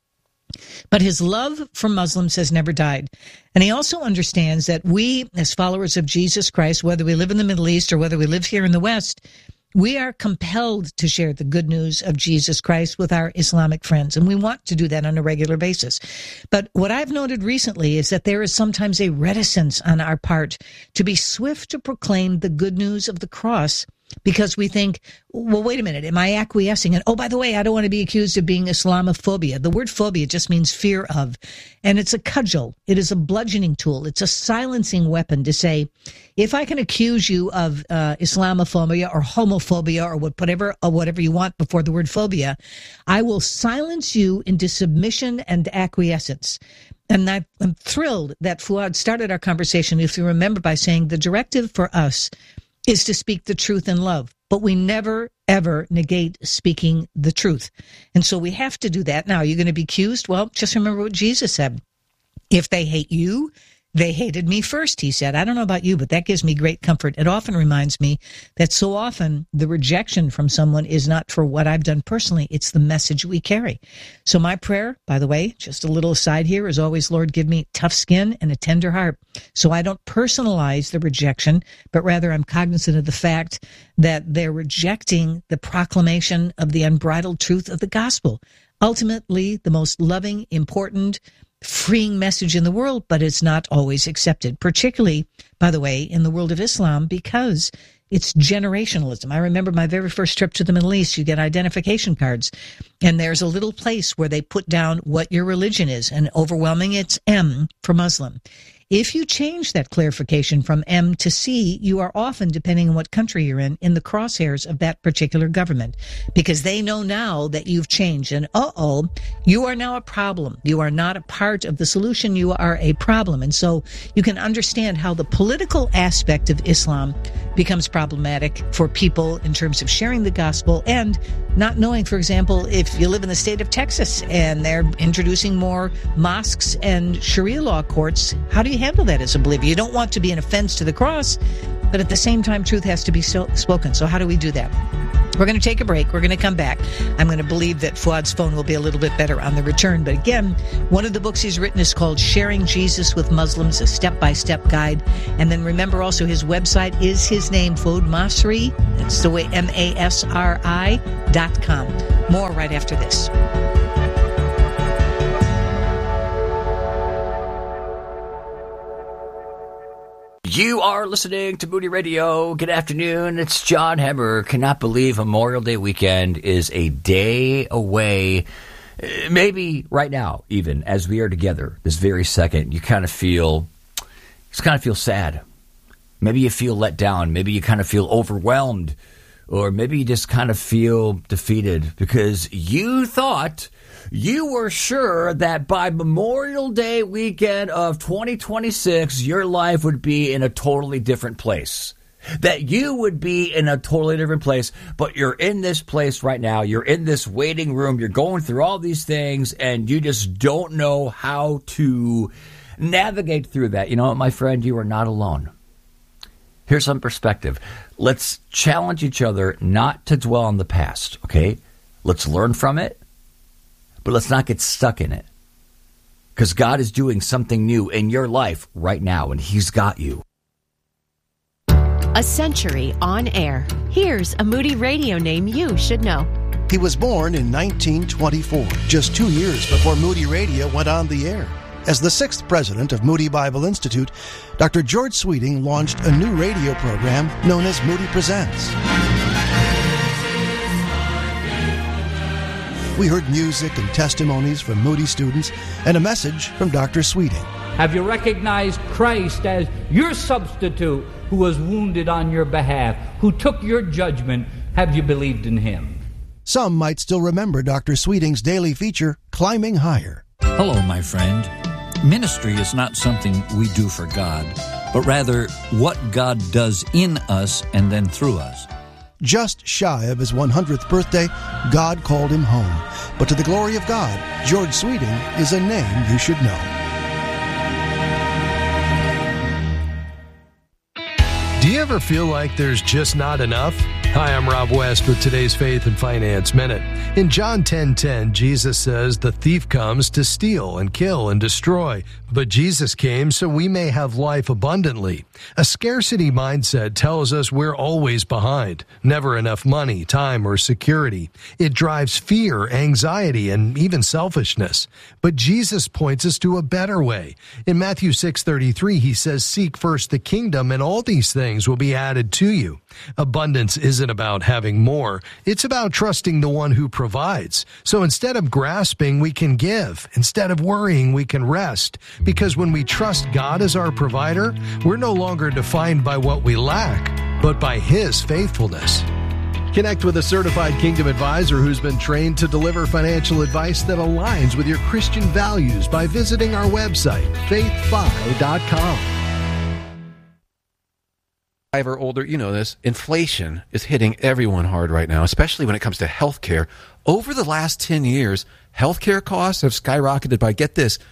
But his love for Muslims has never died. And he also understands that we, as followers of Jesus Christ, whether we live in the Middle East or whether we live here in the West, we are compelled to share the good news of Jesus Christ with our Islamic friends, and we want to do that on a regular basis. But what I've noted recently is that there is sometimes a reticence on our part to be swift to proclaim the good news of the cross, because we think, well, wait a minute, am I acquiescing? And, oh, by the way, I don't want to be accused of being Islamophobia. The word phobia just means fear of, and it's a cudgel. It is a bludgeoning tool. It's a silencing weapon to say, if I can accuse you of Islamophobia or homophobia or whatever you want before the word phobia, I will silence you into submission and acquiescence. And I'm thrilled that Fuad started our conversation, if you remember, by saying the directive for us is to speak the truth in love, but we never, ever negate speaking the truth. And so we have to do that. Now, you're going to be accused? Well, just remember what Jesus said. If they hate you, they hated me first, he said. I don't know about you, but that gives me great comfort. It often reminds me that so often the rejection from someone is not for what I've done personally. It's the message we carry. So my prayer, by the way, just a little aside here, is always, Lord, give me tough skin and a tender heart. So I don't personalize the rejection, but rather I'm cognizant of the fact that they're rejecting the proclamation of the unbridled truth of the gospel. Ultimately, the most loving, important, freeing message in the world, but it's not always accepted, particularly, by the way, in the world of Islam, because it's generationalism. I remember my very first trip to the Middle East, you get identification cards, And there's a little place where they put down what your religion is, and overwhelming it's M for Muslim. If you change that clarification from M to C, you are often, depending on what country you're in the crosshairs of that particular government, because they know now that you've changed. And you are now a problem. You are not a part of the solution. You are a problem. And so you can understand how the political aspect of Islam becomes problematic for people in terms of sharing the gospel and not knowing, for example, if you live in the state of Texas and they're introducing more mosques and Sharia law courts, how do you handle that as a believer? You don't want to be an offense to the cross, but at the same time, truth has to be spoken. So how do we do that? We're going to take a break. We're going to come back. I'm going to believe that Fuad's phone will be a little bit better on the return. But again, one of the books he's written is called Sharing Jesus with Muslims, a step-by-step guide. And then remember also his website is his name, Fuad Masri. It's the way MASRI.com. More right after this. You are listening to Moody Radio. Good afternoon. It's John Hemmer. Cannot believe Memorial Day weekend is a day away. Maybe right now, even as we are together this very second, you kind of feel sad. Maybe you feel let down. Maybe you kind of feel overwhelmed, or maybe you just kind of feel defeated because you thought, you were sure that by Memorial Day weekend of 2026, your life would be in a totally different place. That you would be in a totally different place, but you're in this place right now. You're in this waiting room. You're going through all these things, and you just don't know how to navigate through that. You know what, my friend? You are not alone. Here's some perspective. Let's challenge each other not to dwell on the past, okay? Let's learn from it. But let's not get stuck in it, because God is doing something new in your life right now, and He's got you. A century on air. Here's a Moody Radio name you should know. He was born in 1924, just 2 years before Moody Radio went on the air. As the 6th president of Moody Bible Institute, Dr. George Sweeting launched a new radio program known as Moody Presents. We heard music and testimonies from Moody students and a message from Dr. Sweeting. Have you recognized Christ as your substitute who was wounded on your behalf, who took your judgment? Have you believed in Him? Some might still remember Dr. Sweeting's daily feature, Climbing Higher. Hello, my friend. Ministry is not something we do for God, but rather what God does in us and then through us. Just shy of his 100th birthday, God called him home. But to the glory of God, George Sweeting is a name you should know. Do you ever feel like there's just not enough? Hi, I'm Rob West with today's Faith and Finance Minute. In John 10:10, Jesus says the thief comes to steal and kill and destroy, but Jesus came so we may have life abundantly. A scarcity mindset tells us we're always behind, never enough money, time, or security. It drives fear, anxiety, and even selfishness. But Jesus points us to a better way. In Matthew 6:33, he says, "Seek first the kingdom, and all these things will be added to you." Abundance isn't about having more. It's about trusting the one who provides. So instead of grasping, we can give. Instead of worrying, we can rest. Because when we trust God as our provider, we're no longer defined by what we lack, but by His faithfulness. Connect with a certified Kingdom advisor who's been trained to deliver financial advice that aligns with your Christian values by visiting our website, faithfi.com. Or older, you know this, inflation is hitting everyone hard right now, especially when it comes to healthcare. Over the last 10 years, healthcare costs have skyrocketed by, get this,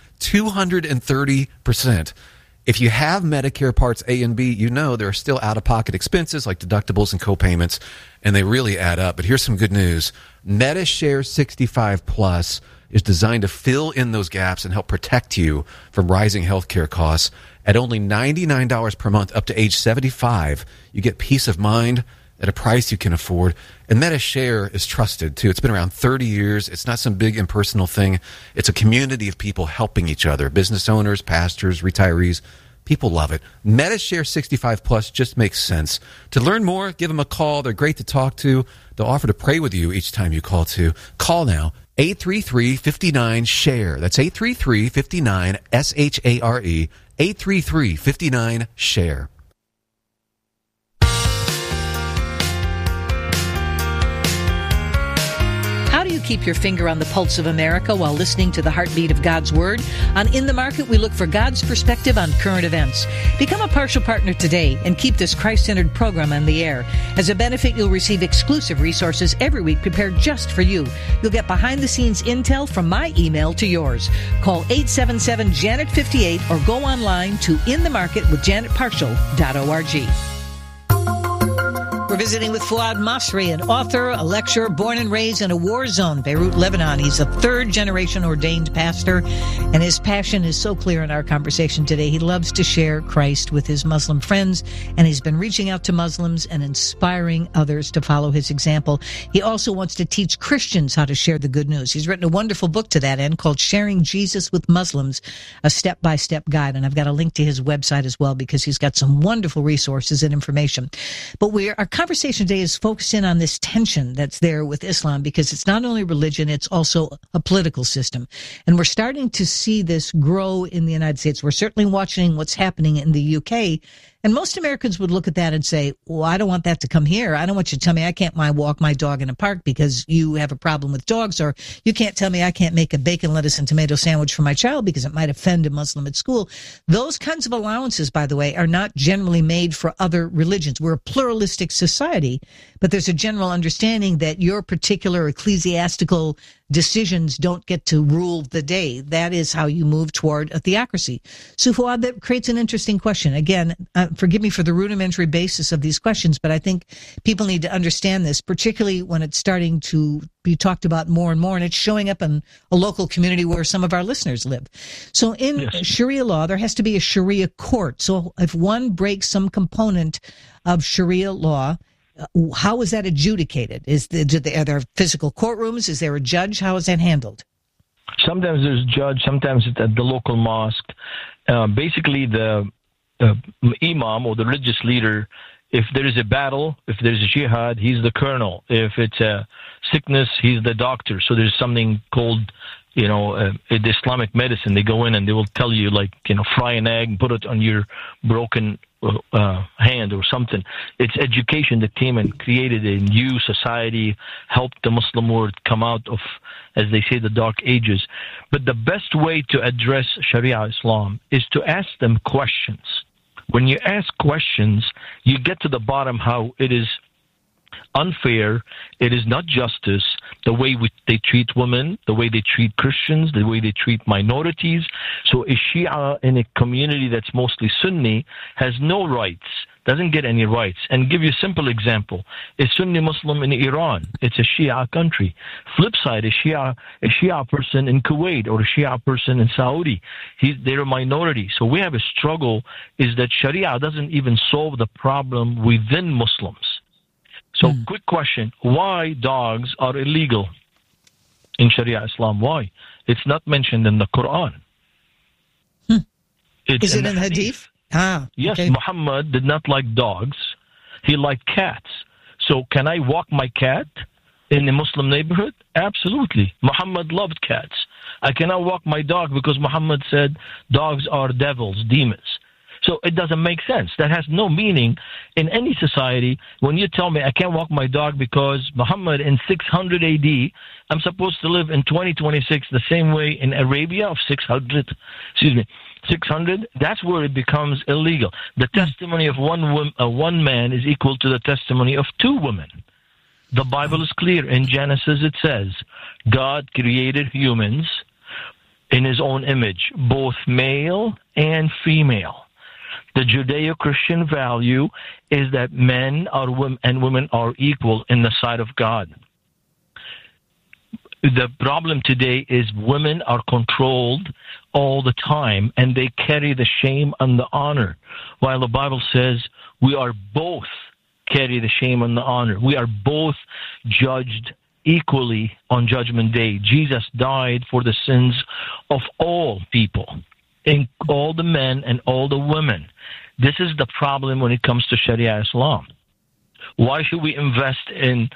230%. If you have Medicare Parts A and B, you know there are still out-of-pocket expenses like deductibles and co-payments, and they really add up. But here's some good news. MediShare 65 Plus is designed to fill in those gaps and help protect you from rising healthcare costs. At only $99 per month up to age 75, you get peace of mind at a price you can afford. And MediShare is trusted, too. It's been around 30 years. It's not some big impersonal thing. It's a community of people helping each other, business owners, pastors, retirees, People love it. Metashare 65 Plus just makes sense. To learn more, give them a call. They're great to talk to. They'll offer to pray with you each time you call too. Call now. 833-59-SHARE. That's 833-59-SHARE. 833-59-SHARE. How do you keep your finger on the pulse of America while listening to the heartbeat of God's Word? On In the Market, we look for God's perspective on current events. Become a partial partner today and keep this Christ-centered program on the air. As a benefit, you'll receive exclusive resources every week prepared just for you. You'll get behind-the-scenes intel from my email to yours. Call 877-JANET-58 or go online to inthemarketwithjanetpartial.org. We're visiting with Fuad Masri, an author, a lecturer, born and raised in a war zone, Beirut, Lebanon. He's a third-generation ordained pastor, and his passion is so clear in our conversation today. He loves to share Christ with his Muslim friends, and he's been reaching out to Muslims and inspiring others to follow his example. He also wants to teach Christians how to share the good news. He's written a wonderful book to that end called Sharing Jesus with Muslims, a step-by-step guide, and I've got a link to his website as well because he's got some wonderful resources and information. But our conversation today is focused in on this tension that's there with Islam because it's not only religion, it's also a political system. And we're starting to see this grow in the United States. We're certainly watching what's happening in the UK. And most Americans would look at that and say, well, I don't want that to come here. I don't want you to tell me I can't walk my dog in a park because you have a problem with dogs, or you can't tell me I can't make a bacon, lettuce, and tomato sandwich for my child because it might offend a Muslim at school. Those kinds of allowances, by the way, are not generally made for other religions. We're a pluralistic society, but there's a general understanding that your particular ecclesiastical decisions don't get to rule the day. That is how you move toward a theocracy. So, Fuad, that creates an interesting question. Again, forgive me for the rudimentary basis of these questions, but I think people need to understand this, particularly when it's starting to be talked about more and more, and it's showing up in a local community where some of our listeners live. So in Sharia law, there has to be a Sharia court. So if one breaks some component of Sharia law, how is that adjudicated? Are there physical courtrooms? Is there a judge? How is that handled? Sometimes there's a judge. Sometimes it's at the local mosque. Basically, the imam or the religious leader, if there is a battle, if there's a jihad, he's the colonel. If it's a sickness, he's the doctor. So there's something called, the Islamic medicine. They go in and they will tell you, fry an egg and put it on your broken hand or something. It's education that came and created a new society, helped the Muslim world come out of, as they say, the dark ages. But the best way to address Sharia Islam is to ask them questions. When you ask questions, you get to the bottom how it is unfair, it is not justice, the way they treat women, the way they treat Christians, the way they treat minorities. So a Shia in a community that's mostly Sunni has no rights, doesn't get any rights. And give you a simple example, a Sunni Muslim in Iran, it's a Shia country. Flip side, a Shia person in Kuwait or a Shia person in Saudi, they're a minority. So we have a struggle is that Sharia doesn't even solve the problem within Muslims. So quick question, why dogs are illegal in Sharia Islam? Why? It's not mentioned in the Quran. Is it in the Hadith? Yes, okay. Muhammad did not like dogs. He liked cats. So can I walk my cat in a Muslim neighborhood? Absolutely. Muhammad loved cats. I cannot walk my dog because Muhammad said dogs are devils, demons. So it doesn't make sense. That has no meaning in any society. When you tell me I can't walk my dog because Muhammad in 600 AD, I'm supposed to live in 2026 the same way in Arabia of 600, that's where it becomes illegal. The testimony of one man is equal to the testimony of two women. The Bible is clear. In Genesis it says, God created humans in his own image, both male and female. The Judeo-Christian value is that men and women are equal in the sight of God. The problem today is women are controlled all the time, and they carry the shame and the honor, while the Bible says we are both carry the shame and the honor. We are both judged equally on Judgment Day. Jesus died for the sins of all people. all the men and all the women. This is the problem when it comes to Sharia Islam. Why should we invest in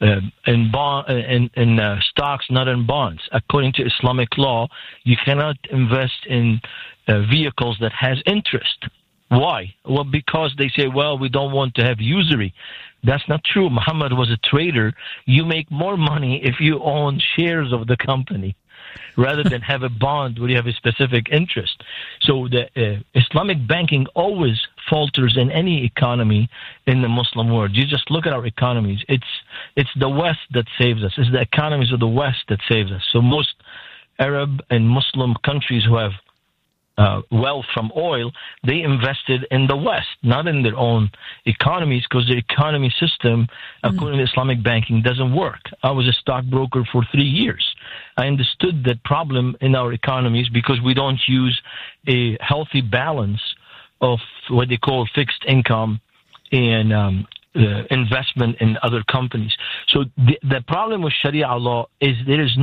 stocks, not in bonds? According to Islamic law, you cannot invest in vehicles that has interest. Why? Well, because they say, well, we don't want to have usury. That's not true. Muhammad was a trader. You make more money if you own shares of the company rather than have a bond where you have a specific interest. So the Islamic banking always falters in any economy in the Muslim world. You just look at our economies. It's the West that saves us. It's the economies of the West that saves us. So most Arab and Muslim countries who have wealth from oil, they invested in the West, not in their own economies, because the economy system, according to Islamic banking, doesn't work. I was a stockbroker for 3 years. I understood that problem in our economies because we don't use a healthy balance of what they call fixed income and investment in other companies. So the problem with Sharia law is there is